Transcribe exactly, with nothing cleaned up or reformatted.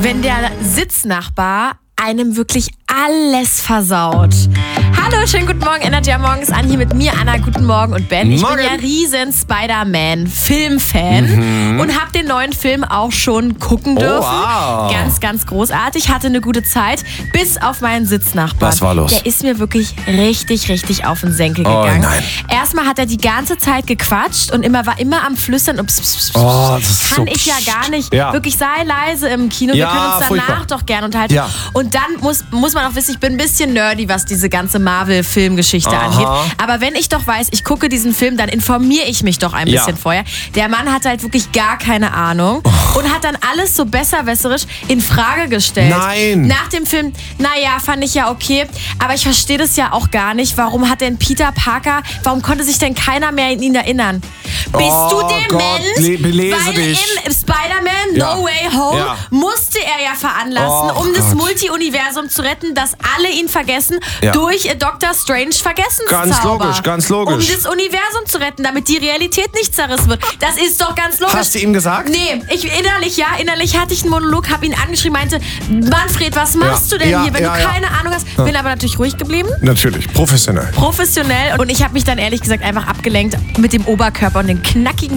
wenn der Sitznachbar einem wirklich alles versaut. Hallo, schönen guten Morgen, Energy am Morgen ist an, hier mit mir, Anna, guten Morgen und Ben. Ich Morgen. bin ja riesen Spider-Man-Film-Fan mhm. und habe den neuen Film auch schon gucken dürfen. Oh, wow. Ganz, ganz großartig, hatte eine gute Zeit, bis auf meinen Sitznachbarn. Was war los? Der ist mir wirklich richtig, richtig auf den Senkel Oh, gegangen. nein. Erstmal hat er die ganze Zeit gequatscht und immer war immer am Flüstern und pss, pss, pss, Oh, das ist kann so ich ja gar nicht. Ja. Wirklich, sei leise im Kino, wir Ja, können uns danach furchtbar. doch gerne unterhalten. Ja. Und dann muss, muss man auch wissen, ich bin ein bisschen nerdy, was diese ganze Marvel-Filmgeschichte Aha. angeht. Aber wenn ich doch weiß, ich gucke diesen Film, dann informiere ich mich doch ein Ja. bisschen vorher. Der Mann hat halt wirklich gar keine Ahnung Oh. und hat dann alles so besserwisserisch in Frage gestellt. Nein. Nach dem Film, naja, fand ich ja okay, aber ich verstehe das ja auch gar nicht. Warum hat denn Peter Parker, warum konnte sich denn keiner mehr an ihn erinnern? Bist Oh du dement? Gott, le- belese Weil dich. im Spider-Man Ja. No Way Home Ja. musste er ja veranlassen, Oh um das Gott. Multi-Universum zu retten, dass alle ihn vergessen, Ja. durch äh, Doctor Strange Vergessenszauber. Ganz logisch, ganz logisch. Um das Universum zu retten, damit die Realität nicht zerrissen wird. Das ist doch ganz logisch. Hast du ihm gesagt? Nee, ich innerlich, ja, innerlich hatte ich einen Monolog, habe ihn angeschrieben, meinte, Manfred, was machst Ja. du denn Ja, hier, wenn ja, du ja. keine Ahnung hast? Bin aber natürlich ruhig geblieben, Natürlich, professionell. professionell und ich habe mich dann ehrlich gesagt einfach abgelenkt mit dem Oberkörper und den knackigen